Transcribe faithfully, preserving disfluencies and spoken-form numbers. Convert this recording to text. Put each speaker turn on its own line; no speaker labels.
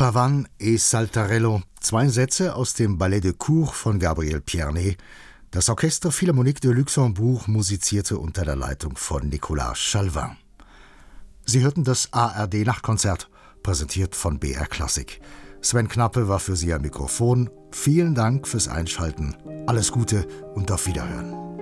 Pavan et Saltarello, zwei Sätze aus dem Ballet de Cour von Gabriel Pierné. Das Orchester Philharmonique de Luxembourg musizierte unter der Leitung von Nicolas Chalvin. Sie hörten das A R D-Nachtkonzert, präsentiert von B R Klassik. Sven Knappe war für Sie am Mikrofon. Vielen Dank fürs Einschalten. Alles Gute und auf Wiederhören.